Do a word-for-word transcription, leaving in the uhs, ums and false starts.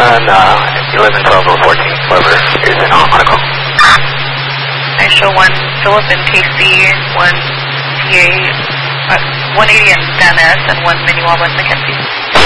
one, uh, eleven twelve oh fourteen, whoever is in on, on a call. I show one Philip and Casey, one P A, uh, one eighty and Dennis, and one Minuala and Mackenzie.